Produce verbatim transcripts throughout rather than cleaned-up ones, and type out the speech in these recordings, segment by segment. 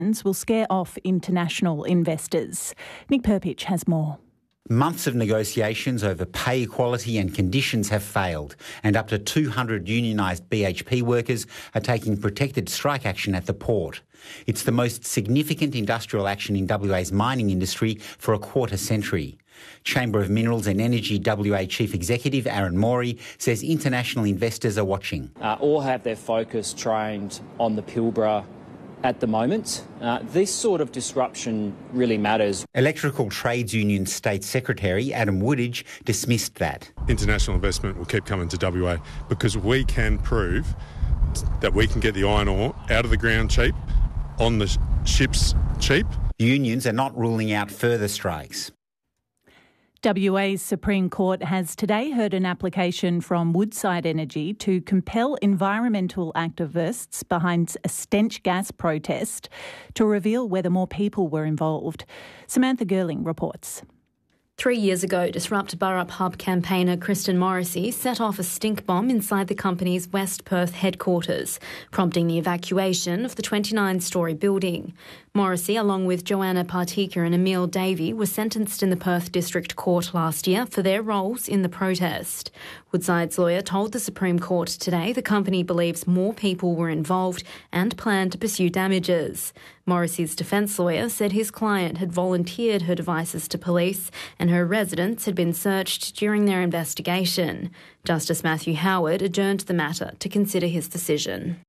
will scare off international investors. Nick Perpich has more. Months of negotiations over pay equality and conditions have failed, and up to two hundred unionised B H P workers are taking protected strike action at the port. It's the most significant industrial action in W A's mining industry for a quarter century. Chamber of Minerals and Energy W A Chief Executive Aaron Morey says international investors are watching. Uh, all have their focus trained on the Pilbara at the moment. Uh, this sort of disruption really matters. Electrical Trades Union State Secretary Adam Woodage dismissed that. International investment will keep coming to W A because we can prove that we can get the iron ore out of the ground cheap, on the ships cheap. Unions are not ruling out further strikes. W A's Supreme Court has today heard an application from Woodside Energy to compel environmental activists behind a stench gas protest to reveal whether more people were involved. Samantha Gerling reports. Three years ago, Disrupt Burrup Hub campaigner Kristen Morrissey set off a stink bomb inside the company's West Perth headquarters, prompting the evacuation of the twenty-nine-storey building. Morrissey, along with Joanna Partika and Emile Davey, were sentenced in the Perth District Court last year for their roles in the protest. Woodside's lawyer told the Supreme Court today the company believes more people were involved and planned to pursue damages. Morrissey's defence lawyer said his client had volunteered her devices to police and her residence had been searched during their investigation. Justice Matthew Howard adjourned the matter to consider his decision.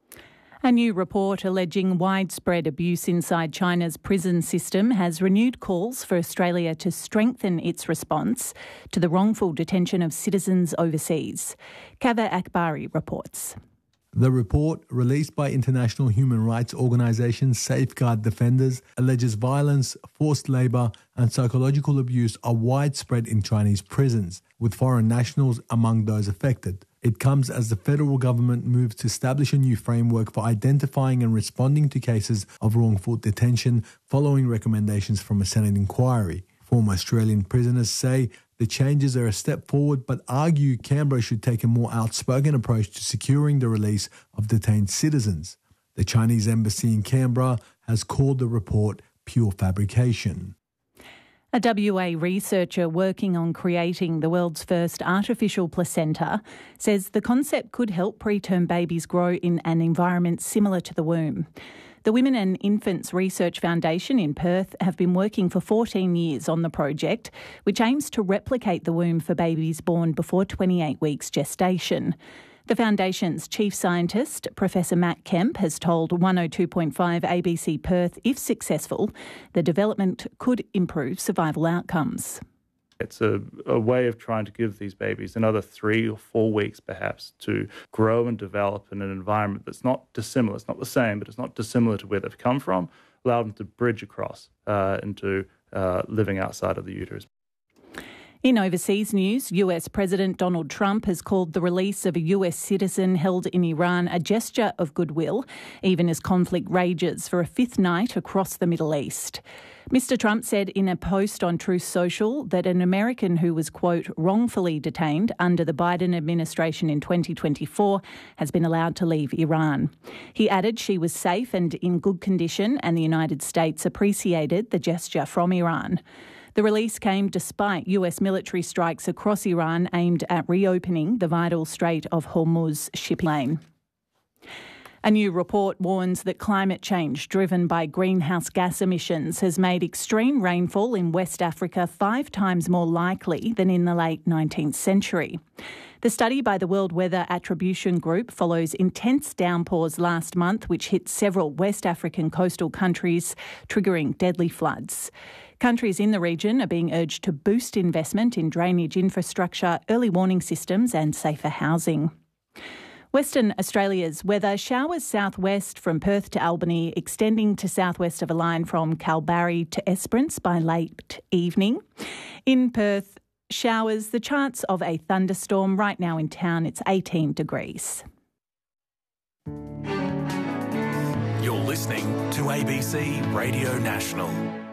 A new report alleging widespread abuse inside China's prison system has renewed calls for Australia to strengthen its response to the wrongful detention of citizens overseas. Kaveh Akbari reports. The report, released by international human rights organisation Safeguard Defenders, alleges violence, forced labour and psychological abuse are widespread in Chinese prisons, with foreign nationals among those affected. It comes as the federal government moves to establish a new framework for identifying and responding to cases of wrongful detention following recommendations from a Senate inquiry. Former Australian prisoners say the changes are a step forward but argue Canberra should take a more outspoken approach to securing the release of detained citizens. The Chinese embassy in Canberra has called the report pure fabrication. A W A researcher working on creating the world's first artificial placenta says the concept could help preterm babies grow in an environment similar to the womb. The Women and Infants Research Foundation in Perth have been working for fourteen years on the project, which aims to replicate the womb for babies born before twenty-eight weeks gestation. The Foundation's chief scientist, Professor Matt Kemp, has told one oh two point five A B C Perth, if successful, the development could improve survival outcomes. It's a, a way of trying to give these babies another three or four weeks perhaps to grow and develop in an environment that's not dissimilar. It's not the same, but it's not dissimilar to where they've come from, allow them to bridge across uh, into uh, living outside of the uterus. In overseas news, U S President Donald Trump has called the release of a U S citizen held in Iran a gesture of goodwill, even as conflict rages for a fifth night across the Middle East. Mister Trump said in a post on Truth Social that an American who was, quote, wrongfully detained under the Biden administration in twenty twenty-four has been allowed to leave Iran. He added she was safe and in good condition and the United States appreciated the gesture from Iran. The release came despite U S military strikes across Iran aimed at reopening the vital Strait of Hormuz shipping lane. A new report warns that climate change driven by greenhouse gas emissions has made extreme rainfall in West Africa five times more likely than in the late nineteenth century. The study by the World Weather Attribution Group follows intense downpours last month which hit several West African coastal countries, triggering deadly floods. Countries in the region are being urged to boost investment in drainage infrastructure, early warning systems and safer housing. Western Australia's weather: showers southwest from Perth to Albany, extending to southwest of a line from Kalbarri to Esperance by late evening. In Perth, showers, the chance of a thunderstorm. Right now in town, it's eighteen degrees. You're listening to A B C Radio National.